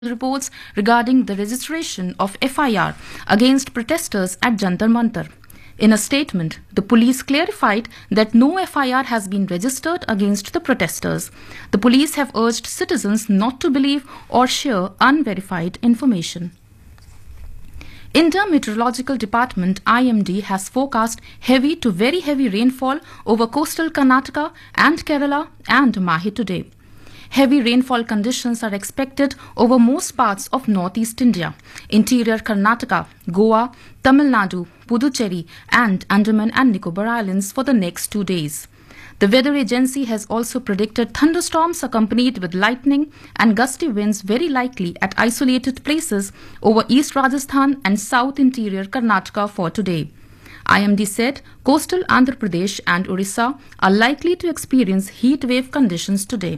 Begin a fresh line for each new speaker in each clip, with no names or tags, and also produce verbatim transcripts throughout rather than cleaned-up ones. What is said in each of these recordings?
reports regarding the registration of F I R against protesters at Jantar Mantar. In a statement, the police clarified that no F I R has been registered against the protesters. The police have urged citizens not to believe or share unverified information. India Meteorological Department I M D has forecast heavy to very heavy rainfall over coastal Karnataka and Kerala and Mahi today. Heavy rainfall conditions are expected over most parts of northeast India, interior Karnataka, Goa, Tamil Nadu, Puducherry and Andaman and Nicobar Islands for the next two days. The weather agency has also predicted thunderstorms accompanied with lightning and gusty winds very likely at isolated places over East Rajasthan and South Interior Karnataka for today. I M D said coastal Andhra Pradesh and Orissa are likely to experience heat wave conditions today.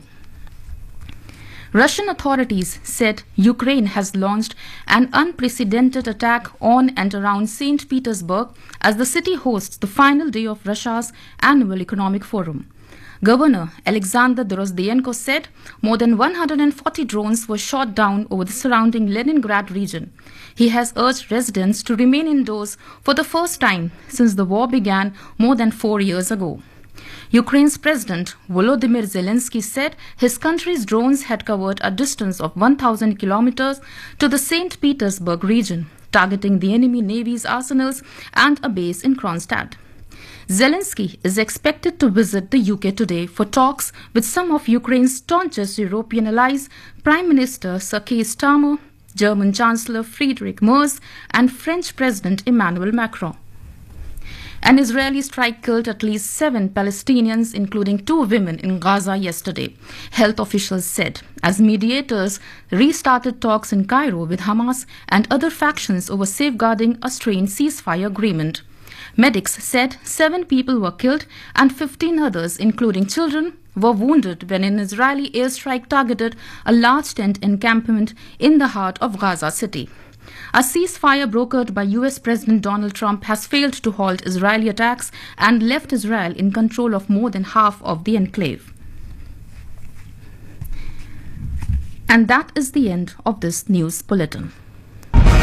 Russian authorities said Ukraine has launched an unprecedented attack on and around Saint Petersburg as the city hosts the final day of Russia's annual economic forum. Governor Alexander Drozhdenko said more than one hundred forty drones were shot down over the surrounding Leningrad region. He has urged residents to remain indoors for the first time since the war began more than four years ago. Ukraine's President Volodymyr Zelensky said his country's drones had covered a distance of one thousand kilometers to the Saint Petersburg region, targeting the enemy navy's arsenals and a base in Kronstadt. Zelensky is expected to visit the U K today for talks with some of Ukraine's staunchest European allies, Prime Minister Sir Keir Starmer, German Chancellor Friedrich Merz, and French President Emmanuel Macron. An Israeli strike killed at least seven Palestinians, including two women, in Gaza yesterday, health officials said, as mediators restarted talks in Cairo with Hamas and other factions over safeguarding a strained ceasefire agreement. Medics said seven people were killed and fifteen others, including children, were wounded when an Israeli airstrike targeted a large tent encampment in the heart of Gaza City. A ceasefire brokered by U S President Donald Trump has failed to halt Israeli attacks and left Israel in control of more than half of the enclave. And that is the end of this news bulletin.